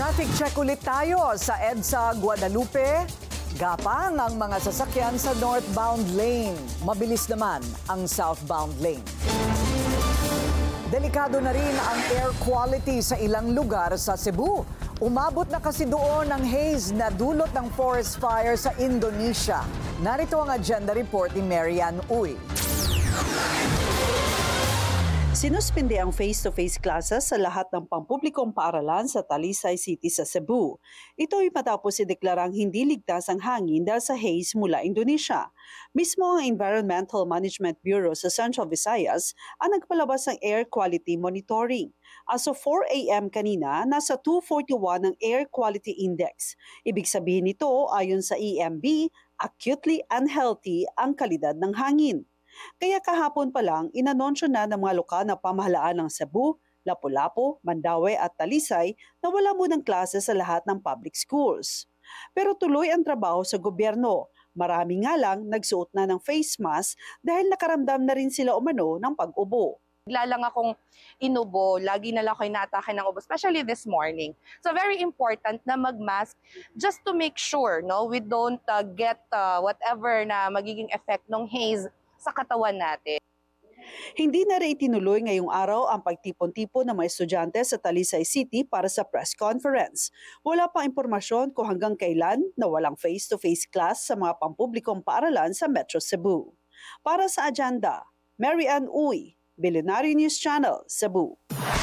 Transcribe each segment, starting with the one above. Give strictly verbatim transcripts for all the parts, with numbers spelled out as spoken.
Traffic check ulit tayo sa EDSA Guadalupe. Gapang ang mga sasakyan sa northbound lane. Mabilis naman ang southbound lane. Delikado na rin ang air quality sa ilang lugar sa Cebu. Umabot na kasi doon ang haze na dulot ng forest fire sa Indonesia. Narito ang agenda report ni Marian Uy. Sinuspinde ang face-to-face classes sa lahat ng pampublikong paaralan sa Talisay City sa Cebu. Ito ay matapos ideklarang hindi ligtas ang hangin dahil sa haze mula Indonesia. Mismo ang Environmental Management Bureau sa Central Visayas ang nagpalabas ng air quality monitoring. As of four a m kanina, nasa two forty-one ang air quality index. Ibig sabihin nito, ayon sa E M B, acutely unhealthy ang kalidad ng hangin. Kaya kahapon pa lang, inanunsyo na ng mga lokal na pamahalaan ng Cebu, Lapu-Lapu, Mandaue at Talisay na wala munang klase sa lahat ng public schools. Pero tuloy ang trabaho sa gobyerno. Marami nga lang nagsuot na ng face mask dahil nakaramdam na rin sila umano ng pag-ubo. Bigla lang akong inubo, lagi na lang ako inatake ng ubo, especially this morning. So very important na mag-mask just to make sure no, we don't uh, get uh, whatever na magiging effect ng haze sa katawan natin. Hindi na rin itinuloy ngayong araw ang pagtipon-tipon ng mga estudyante sa Talisay City para sa press conference. Wala pang impormasyon kung hanggang kailan na walang face-to-face class sa mga pampublikong paaralan sa Metro Cebu. Para sa agenda, Marian Uy, Billionaire News Channel, Cebu.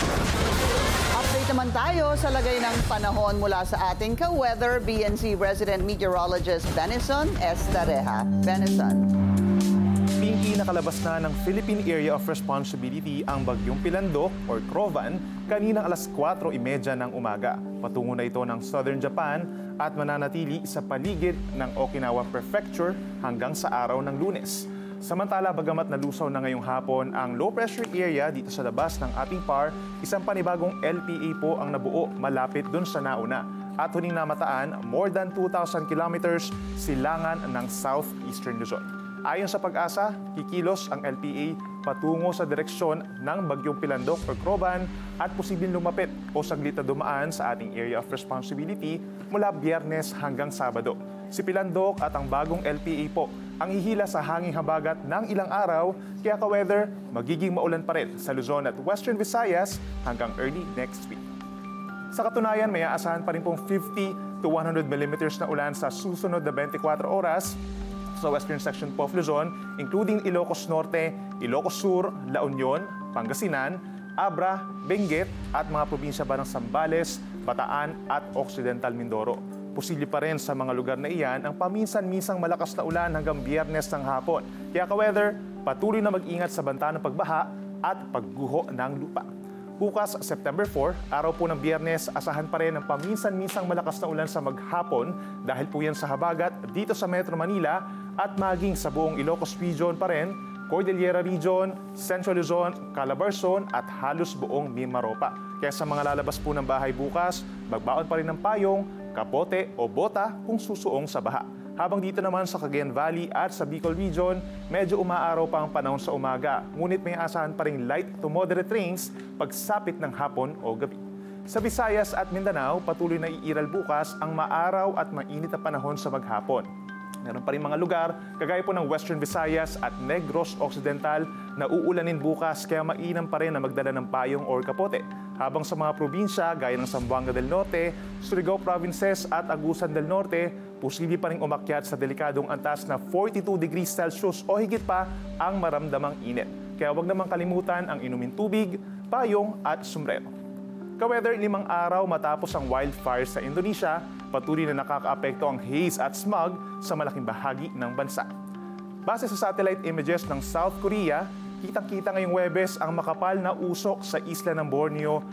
Update naman tayo sa lagay ng panahon mula sa ating ka-weather B N C resident meteorologist Benison Estareja. Benison. Pinky, nakalabas na ng Philippine Area of Responsibility ang bagyong Pilandok or Crovan kaninang alas kwatro trenta ng umaga. Patungo na ito ng Southern Japan at mananatili sa paligid ng Okinawa Prefecture hanggang sa araw ng Lunes. Samantala, bagamat nalusaw na ngayong hapon ang low pressure area dito sa labas ng ating P A R, isang panibagong L P A po ang nabuo malapit dun sa nauna. At huling namataan, more than two thousand kilometers silangan ng southeastern Luzon. Ayon sa Pag-asa, kikilos ang L P A patungo sa direksyon ng bagyong Pilandok or Crovan at posibleng lumapit o saglit na dumaan sa ating area of responsibility mula Biyernes hanggang Sabado. Si Pilandok at ang bagong L P A po ang hihila sa hanging habagat ng ilang araw, kaya ka-weather magiging maulan pa rin sa Luzon at Western Visayas hanggang early next week. Sa katunayan, may aasahan pa rin pong fifty to one hundred millimeters na ulan sa susunod na twenty-four oras sa western section po of Luzon, including Ilocos Norte, Ilocos Sur, La Union, Pangasinan, Abra, Benguet at mga probinsya ba ng Zambales, Bataan at Occidental Mindoro. Posible pa rin sa mga lugar na iyan ang paminsan-minsang malakas na ulan hanggang Biyernes ng hapon. Kaya ka-weather, patuloy na mag-ingat sa banta ng pagbaha at pagguho ng lupa. Bukas, September four, araw po ng Biyernes, asahan pa rin ang paminsan-minsang malakas na ulan sa maghapon dahil po yan sa habagat dito sa Metro Manila at maging sa buong Ilocos Region pa rin, Cordillera Region, Central Luzon, Calabarzon at halos buong Mimaropa. Kaya sa mga lalabas po ng bahay bukas, magbaon pa rin ng payong, kapote o bota kung susuong sa baha. Habang dito naman sa Cagayan Valley at sa Bicol Region, medyo umaaraw pa ang panahon sa umaga. Ngunit may asahan pa ring light to moderate rains pagsapit ng hapon o gabi. Sa Visayas at Mindanao, patuloy na iiral bukas ang maaraw at mainit na panahon sa maghapon. Meron pa rin mga lugar, kagaya po ng Western Visayas at Negros Occidental, na uulanin bukas kaya mainam pa rin na magdala ng payong or kapote. Habang sa mga probinsya gaya ng Zamboanga del Norte, Surigao Provinces at Agusan del Norte, posible pa rin umakyat sa delikadong antas na forty-two degrees Celsius o higit pa ang maramdamang init. Kaya huwag namang kalimutan ang inumin tubig, payong at sombrero. Ka-weather, limang araw matapos ang wildfire sa Indonesia, patuloy na nakakaapekto ang haze at smog sa malaking bahagi ng bansa. Base sa satellite images ng South Korea, kitang-kita ngayong Huwebes ang makapal na usok sa isla ng Borneo